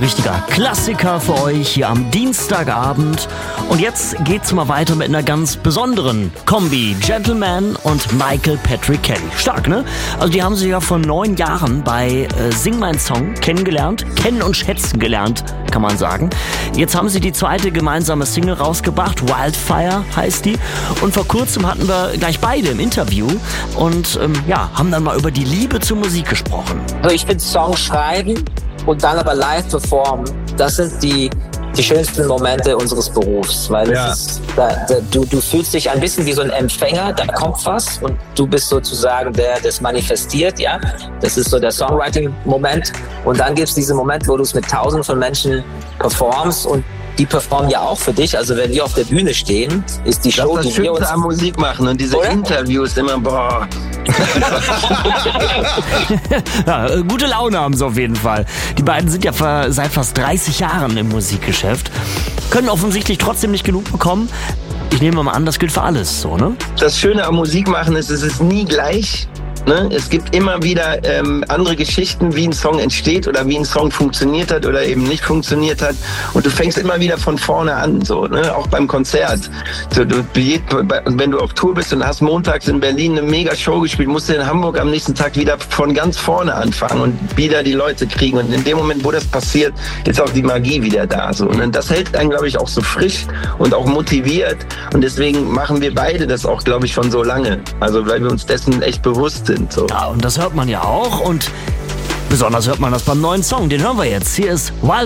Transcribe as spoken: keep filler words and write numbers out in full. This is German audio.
richtiger Klassiker für euch hier am Dienstagabend. Und jetzt geht's mal weiter mit einer ganz besonderen Kombi. Gentleman und Michael Patrick Kelly. Stark, ne? Also die haben sich ja vor neun Jahren bei äh, Sing Mein Song kennengelernt. Kennen und schätzen gelernt, kann man sagen. Jetzt haben sie die zweite gemeinsame Single rausgebracht. Wildfire heißt die. Und vor kurzem hatten wir gleich beide im Interview. Und ähm, ja, haben dann mal über die Liebe zur Musik gesprochen. Also ich finde Songs schreiben und dann aber live performen, das sind die, die schönsten Momente unseres Berufs, weil ja. es ist, da, da, du, du fühlst dich ein bisschen wie so ein Empfänger, da kommt was und du bist sozusagen der, der es manifestiert, ja. Das ist so der Songwriting-Moment und dann gibt es diesen Moment, wo du es mit tausenden von Menschen performst und die performen ja auch für dich. Also wenn wir auf der Bühne stehen, ist die das Show, ist das die wir uns... am Musik machen und diese Oder? Interviews immer, boah. Ja, gute Laune haben sie auf jeden Fall. Die beiden sind ja seit fast dreißig Jahren im Musikgeschäft, können offensichtlich trotzdem nicht genug bekommen. Ich nehme mal an, das gilt für alles, so, ne? Das Schöne am Musikmachen ist, es ist nie gleich. Ne? Es gibt immer wieder ähm, andere Geschichten, wie ein Song entsteht oder wie ein Song funktioniert hat oder eben nicht funktioniert hat. Und du fängst immer wieder von vorne an, so, ne? Auch beim Konzert. So, du, wenn du auf Tour bist und hast montags in Berlin eine mega Show gespielt, musst du in Hamburg am nächsten Tag wieder von ganz vorne anfangen und wieder die Leute kriegen. Und in dem Moment, wo das passiert, ist auch die Magie wieder da. So. Und das hält einen, glaube ich, auch so frisch und auch motiviert. Und deswegen machen wir beide das auch, glaube ich, schon so lange. Also weil wir uns dessen echt bewusst sind. So. Ja, und das hört man ja auch und besonders hört man das beim neuen Song. Den hören wir jetzt. Hier ist Wild